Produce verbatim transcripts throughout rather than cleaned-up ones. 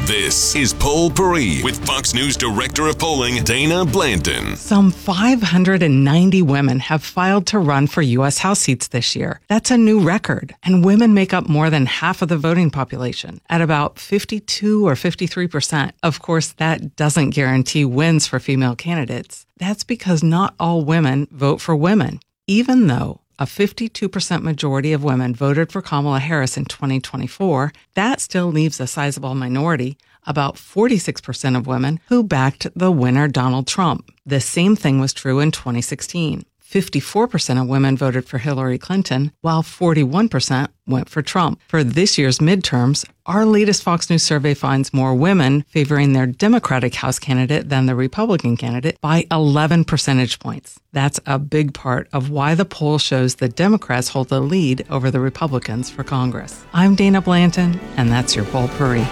This is Poll Paris with Fox News Director of Polling, Dana Blanton. Some five hundred ninety women have filed to run for U S House seats this year. That's a new record. And women make up more than half of the voting population, at about fifty-two or fifty-three percent. Of course, that doesn't guarantee wins for female candidates. That's because not all women vote for women, even though a fifty-two percent majority of women voted for Kamala Harris in twenty twenty-four, that still leaves a sizable minority, about forty-six percent of women, who backed the winner Donald Trump. The same thing was true in twenty sixteen. fifty-four percent of women voted for Hillary Clinton, while forty-one percent went for Trump. For this year's midterms, our latest Fox News survey finds more women favoring their Democratic House candidate than the Republican candidate by eleven percentage points. That's a big part of why the poll shows the Democrats hold the lead over the Republicans for Congress. I'm Dana Blanton, and that's your Poll Paris.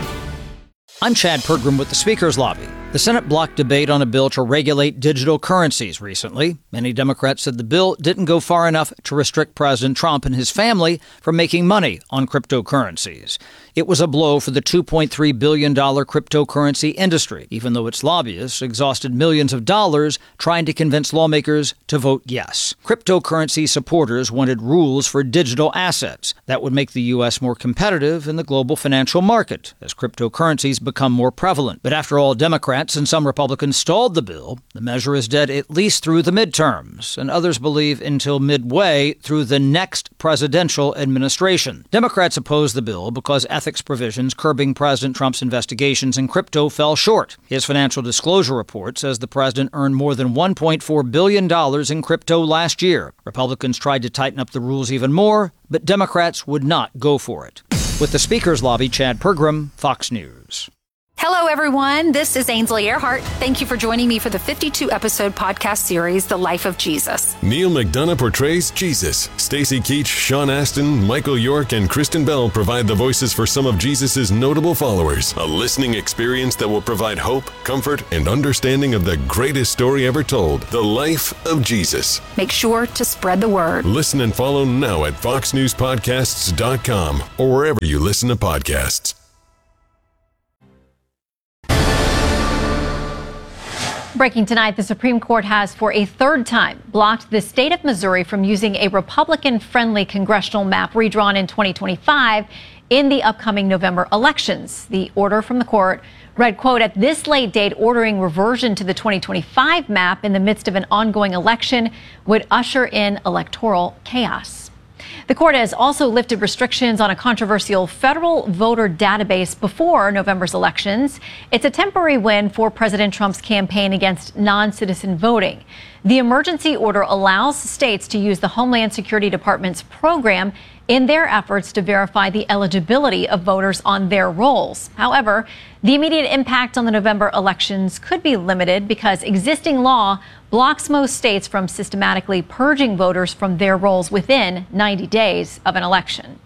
I'm Chad Pergram with the Speaker's Lobby. The Senate blocked debate on a bill to regulate digital currencies recently. Many Democrats said the bill didn't go far enough to restrict President Trump and his family from making money on cryptocurrencies. It was a blow for the two point three billion dollars cryptocurrency industry, even though its lobbyists exhausted millions of dollars trying to convince lawmakers to vote yes. Cryptocurrency supporters wanted rules for digital assets that would make the U S more competitive in the global financial market as cryptocurrencies become more prevalent. But after all, Democrats and some Republicans stalled the bill. The measure is dead at least through the midterms, and others believe until midway through the next presidential administration. Democrats opposed the bill because ethics provisions curbing President Trump's investigations in crypto fell short. His financial disclosure report says the president earned more than one point four billion dollars in crypto last year. Republicans tried to tighten up the rules even more, but Democrats would not go for it. With the Speaker's Lobby, Chad Pergram, Fox News. Hello, everyone. This is Ainsley Earhart. Thank you for joining me for the fifty-two episode podcast series, The Life of Jesus. Neil McDonough portrays Jesus. Stacey Keach, Sean Astin, Michael York, and Kristen Bell provide the voices for some of Jesus' notable followers. A listening experience that will provide hope, comfort, and understanding of the greatest story ever told, The Life of Jesus. Make sure to spread the word. Listen and follow now at fox news podcasts dot com or wherever you listen to podcasts. Breaking tonight, the Supreme Court has for a third time blocked the state of Missouri from using a Republican-friendly congressional map redrawn in twenty twenty-five in the upcoming November elections. The order from the court read, quote, at this late date, ordering reversion to the twenty twenty-five map in the midst of an ongoing election would usher in electoral chaos. The court has also lifted restrictions on a controversial federal voter database before November's elections. It's a temporary win for President Trump's campaign against non-citizen voting. The emergency order allows states to use the Homeland Security Department's program in their efforts to verify the eligibility of voters on their rolls. However, the immediate impact on the November elections could be limited because existing law blocks most states from systematically purging voters from their rolls within ninety days of an election.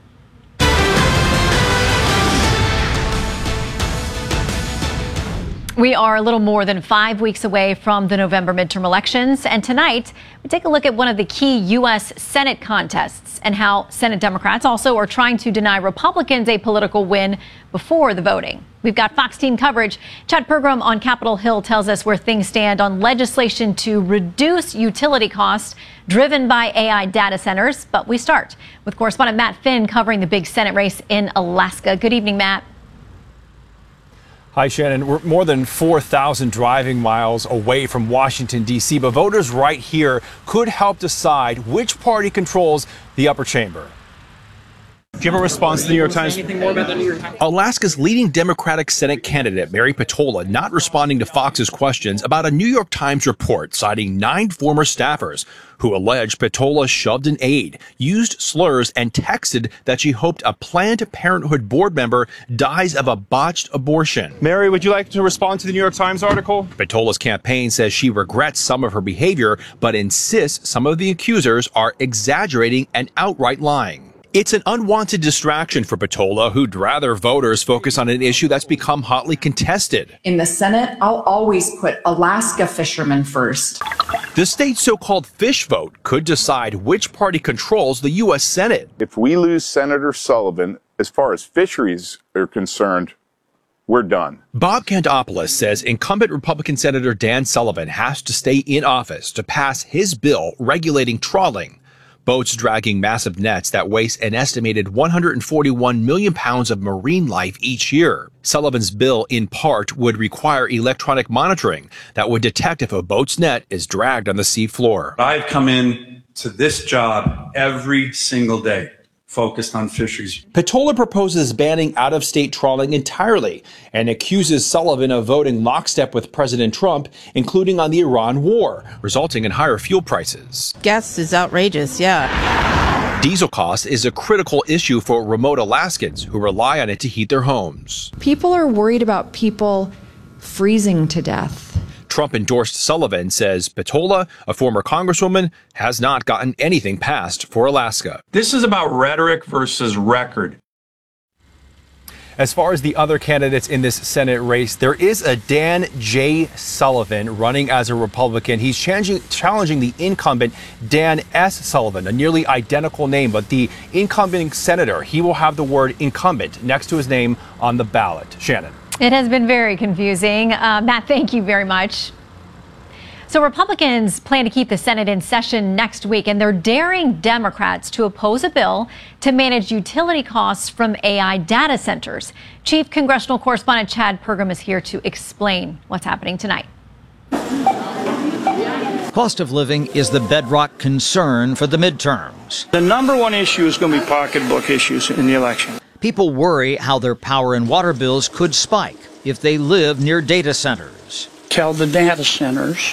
We are a little more than five weeks away from the November midterm elections, and tonight we take a look at one of the key U S Senate contests and how Senate Democrats also are trying to deny Republicans a political win before the voting. We've got Fox team coverage. Chad Pergram on Capitol Hill tells us where things stand on legislation to reduce utility costs driven by A I data centers. But we start with correspondent Matt Finn covering the big Senate race in Alaska. Good evening, Matt. Hi, Shannon. We're more than four thousand driving miles away from Washington, D C, but voters right here could help decide which party controls the upper chamber. Do you have a response to the New York Times? Anything more about the New York Times? Alaska's leading Democratic Senate candidate, Mary Peltola, not responding to Fox's questions about a New York Times report citing nine former staffers who allege Peltola shoved an aide, used slurs, and texted that she hoped a Planned Parenthood board member dies of a botched abortion. Mary, would you like to respond to the New York Times article? Peltola's campaign says she regrets some of her behavior, but insists some of the accusers are exaggerating and outright lying. It's an unwanted distraction for Peltola, who'd rather voters focus on an issue that's become hotly contested. In the Senate, I'll always put Alaska fishermen first. The state's so-called fish vote could decide which party controls the U S Senate. If we lose Senator Sullivan, as far as fisheries are concerned, we're done. Bob Cantopoulos says incumbent Republican Senator Dan Sullivan has to stay in office to pass his bill regulating trawling. Boats dragging massive nets that waste an estimated one hundred forty-one million pounds of marine life each year. Sullivan's bill, in part, would require electronic monitoring that would detect if a boat's net is dragged on the sea floor. I've come in to this job every single day, focused on fisheries. Petola proposes banning out-of-state trawling entirely and accuses Sullivan of voting lockstep with President Trump, including on the Iran war, resulting in higher fuel prices. Gas is outrageous, yeah. Diesel cost is a critical issue for remote Alaskans who rely on it to heat their homes. People are worried about people freezing to death. Trump-endorsed Sullivan says Petola, a former congresswoman, has not gotten anything passed for Alaska. This is about rhetoric versus record. As far as the other candidates in this Senate race, there is a Dan J. Sullivan running as a Republican. He's challenging, challenging the incumbent Dan S. Sullivan, a nearly identical name, but the incumbent senator, he will have the word incumbent next to his name on the ballot. Shannon. It has been very confusing. Uh, Matt, thank you very much. So Republicans plan to keep the Senate in session next week, and they're daring Democrats to oppose a bill to manage utility costs from A I data centers. Chief Congressional Correspondent Chad Pergram is here to explain what's happening tonight. Cost of living is the bedrock concern for the midterms. The number one issue is going to be pocketbook issues in the election. People worry how their power and water bills could spike if they live near data centers. Tell the data centers,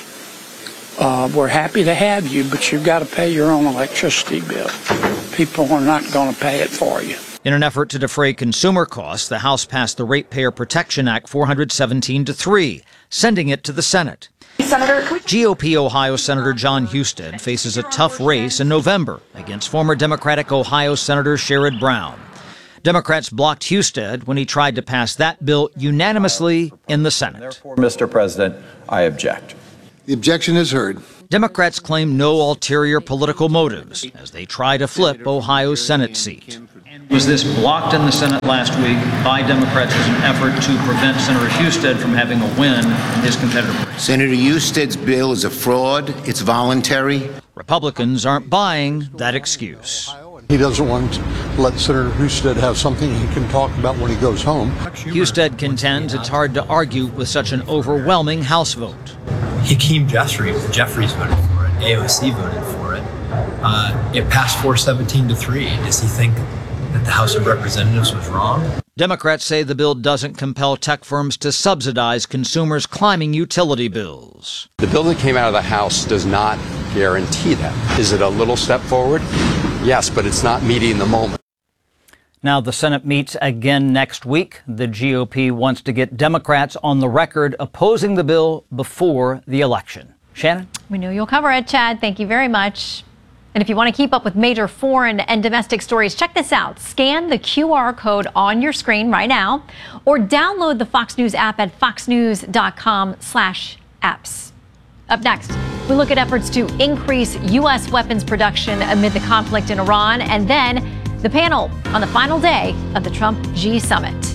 uh, we're happy to have you, but you've got to pay your own electricity bill. People are not going to pay it for you. In an effort to defray consumer costs, the House passed the Ratepayer Protection Act four hundred seventeen to three, sending it to the Senate. Senator, G O P Ohio Senator John Husted faces a tough race in November against former Democratic Ohio Senator Sherrod Brown. Democrats blocked Husted when he tried to pass that bill unanimously in the Senate. Therefore, Mister President, I object. The objection is heard. Democrats claim no ulterior political motives as they try to flip Ohio's Senate seat. Was this blocked in the Senate last week by Democrats as an effort to prevent Senator Husted from having a win in his competitive race? Senator Husted's bill is a fraud. It's voluntary. Republicans aren't buying that excuse. He doesn't want to let Senator Husted have something he can talk about when he goes home. Husted contends it's hard to argue with such an overwhelming House vote. Hakeem Jeffries, Jeffries voted for it. A O C voted for it. Uh, it passed four seventeen to three. Does he think that the House of Representatives was wrong? Democrats say the bill doesn't compel tech firms to subsidize consumers' climbing utility bills. The bill that came out of the House does not guarantee that. Is it a little step forward? Yes, but it's not meeting the moment. Now the Senate meets again next week. The G O P wants to get Democrats on the record opposing the bill before the election. Shannon? We knew you'll cover it, Chad. Thank you very much. And if you want to keep up with major foreign and domestic stories, check this out. Scan the Q R code on your screen right now or download the Fox News app at foxnews.com slash apps. Up next, we look at efforts to increase U S weapons production amid the conflict in Iran, and then the panel on the final day of the Trump G Summit.